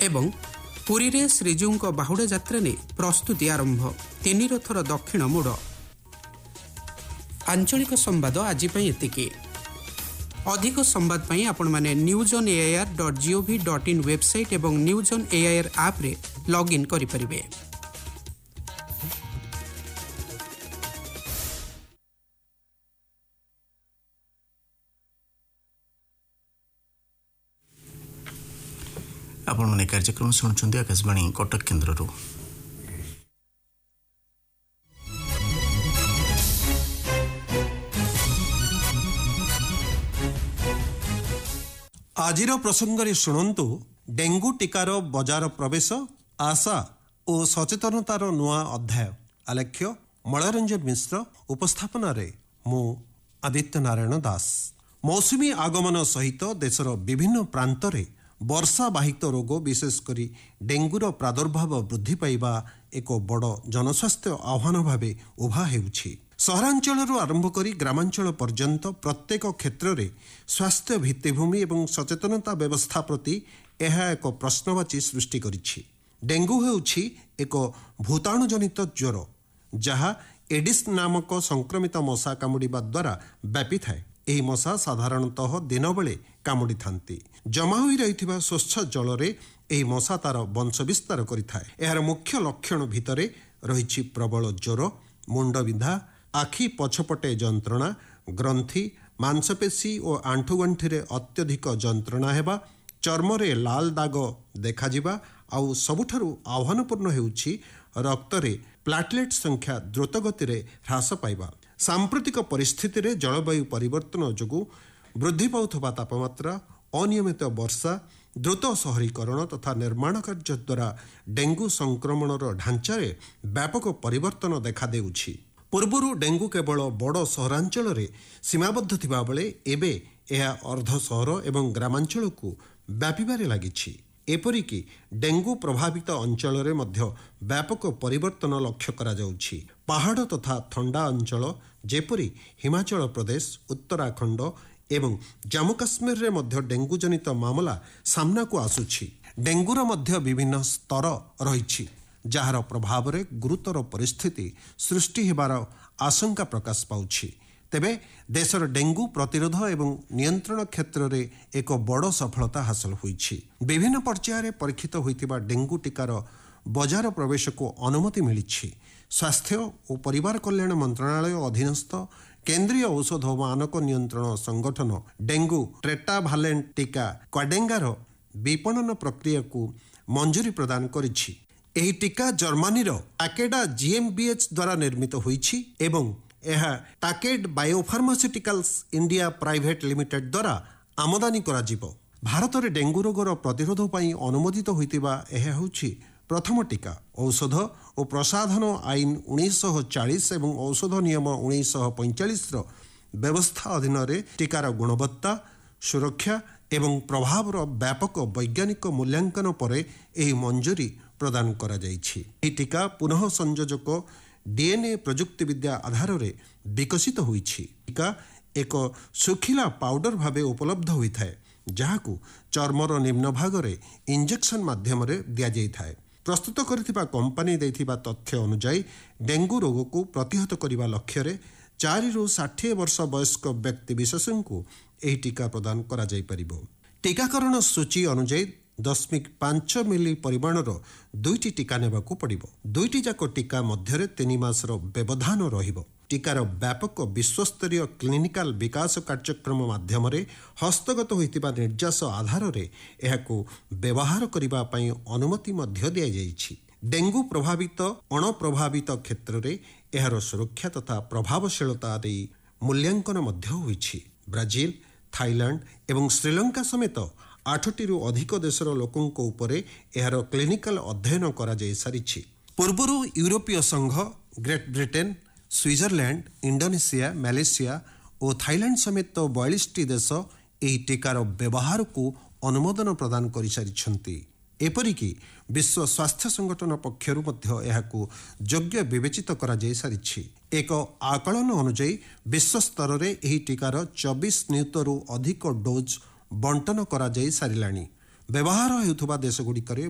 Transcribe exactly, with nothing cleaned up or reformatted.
एवं पुरी रे श्रीजीउଙ୍କ बाहुडा यात्रा ने प्रस्तुति आरंभ तीन रथर दक्षिण मोड़। आंचलिक संवाद आज एतिकी। अधिक संवाद पाई आपण माने news on AIR dot gov dot in website एवं न्यूज ऑन एआईआर ऐप रे लॉग इन करि परिबे। आपण माने कार्यक्रम सुनुचंदी आकाशवाणी कटक केन्द्र रो। आजिर प्रसंगरे शुणु डेंगू टीकार बजार प्रवेश आशा और सचेतनतार नुआ अध्याय। आलेख्य मलयरंजन मिश्र, उपस्थापन मु आदित्य नारायण दास। मौसुमी आगमन सहित देशर विभिन्न प्रांतरे वर्षा बाहित रोग विशेषकर डेंगूर प्रादुर्भाव वृद्धि पाइबा एक बड़ जनस्वास्थ्य आह्वान भावे उभा हेउछि। सहरांचल आरंभ करी ग्रामांचल पर्यंत प्रत्येक क्षेत्र में स्वास्थ्य भित्तिभूमि एवं सचेतनता व्यवस्था प्रति यह एक प्रश्नवाची सृष्टि करिछि। डेंगू हेउछि एक भूताणुजनित ज्वर जहाँ एडिस नामक संक्रमित मशा कामुड़ा द्वारा व्यापी थाए। यह मशा साधारणतः दिन बेले कामुड़ी थांती। जमा होई रहिथिबा स्वच्छ जल रे यह मशा तार वंश विस्तार करिथाए। यार मुख्य लक्षण भितरे रहिछि प्रबल ज्वर, मुंडबिंधा, आखि पछपटे जंत्रणा, ग्रंथि, मांसपेशी और आंठुगंठिरे अत्यधिक जंत्रणा हेबा, चर्मरे लाल दाग देखाजिबा आउ सबुठारु आह्वानपूर्ण हेउछि रक्तरे प्लाटलेट संख्या द्रुत गति ह्रास पाइबा। सांप्रतिक परिस्थिति रे जलवायु परिवर्तन जोगु वृद्धि पाउथबा तापमात्रा, अनियमित वर्षा, द्रुत शहरीकरण तथा निर्माण कार्य द्वारा डेंगू संक्रमणर ढांचारे व्यापक परिवर्तन देखा देउछि। पूर्वरु डेंगू केवल बड़ सहरांचल रे सीमाबद्ध थिबा बेले एबे यह अर्ध सहर एवं ग्रामांचल को व्यापिबारे लागिछि। एपरिकी डेंगू प्रभावित अंचल रे मध्य व्यापक परिवर्तन लक्ष्य करा जाउछि। पहाड़ तथा ठंडा अंचल जेपरी हिमाचल प्रदेश, उत्तराखंड एवं जम्मू काश्मीर रे मध्य डेंगू जनित मामला सामना को आसुछि। डेंगूर मध्य विभिन्न स्तर रहिछि जार प्रभाव रे गुरुतर परिस्थिति सृष्टि हेबार आशंका प्रकाश पाउछि। तेबे देशर डेंगू प्रतिरोध एवं नियंत्रण क्षेत्र रे एक बड़ सफलता हासिल होइछि। विभिन्न पर्यायर परीक्षित होइतिबा डेंगू टीकार बजार प्रवेश को अनुमति मिलिछि। स्वास्थ्य और परिवार कल्याण मंत्रणालय अधीनस्थ केंद्रीय औषध मानक नियंत्रण संगठन डेंगू टेट्राभालेंट टीका क्वाडेंगार विपणन प्रक्रिया को मंजूरी प्रदान करिछि। एही टीका जर्मनी रो टाकेडा जीएमबीएच द्वारा निर्मित होइछि एवं यह टाकेड बायोफार्मास्यूटिकल्स इंडिया प्राइवेट लिमिटेड द्वारा आमदानी करा जिवो। भारत रे डेंगू रोगर प्रतिरोध पई अनुमोदित होइतिबा यह होछि प्रथम टीका। औषध और प्रसाधन आईन उन्नीस चालीस एवं औषध नियम उन्नीस पैंतालीस रो व्यवस्था अधीन रे टीकार गुणवत्ता, सुरक्षा एवं प्रभावर व्यापक वैज्ञानिक मूल्यांकन पर यह मंजूरी प्रदान करा जाइछि। यह टीका पुनः संयोजक डीएनए प्रजुक्ति विद्या आधार रे विकसित होइछि। टीका एक सुखिला पाउडर भावे उपलब्ध होइथाय जहाकू चर्मर निम्न भाग रे इंजेक्शन माध्यम रे दिया जाइथाय। प्रस्तुत करिथिबा कंपनी दैथिबा तथ्य अनुसार डेंगू रोग को प्रतिहत करिबा लक्ष्य रे चार रु साठ वर्ष वयस्क व्यक्ति विशेषण को यह टीका प्रदान करा जाई परिबो। टीकाकरण सूची अनुसार दशमिक पांच मिली परिमाणर दुईटी टीका नेबाकू पड़िबो। दुईटी जाक टीका मध्यरे तीन मासर व्यवधान रहिबो। टीकार व्यापक विश्वस्तरीय क्लिनिकाल विकास कार्यक्रम माध्यम हस्तगत होइतिबा निर्यास आधार रे एहाकू व्यवहार करिबा पई अनुमति मध्य दिया जाइछि। डेंगू प्रभावित अणप्रभावित क्षेत्र रे एहार सुरक्षा तथा प्रभावशीलता दे मूल्यांकन मध्य होइछि। ब्राजिल, थाईलैंड एवं श्रीलंका समेत आठटी रु अधिक देशर लोकों उपरे एहार क्लिनिकल अध्ययन करा जाय सारिछि। पूर्वरु यूरोपीय संघ, great Britain, Switzerland, Indonesia, Malaysia और थाईलैंड समेत बयालीस टी देश एही टीकार व्यवहार को अनुमोदन प्रदान करि सारिछन्ति। एपरिकी विश्व स्वास्थ्य संगठन पक्षरु मध्य एहाकू योग्य विवेचित करा जाय सारिछि। एक आकलन अनुसार विश्व स्तर रे एही टीकार चौबीस नियुतरु अधिक डोज बंटन करा जाय सारिलाणी। व्यवहार हेउथबा देशगुड़िकरे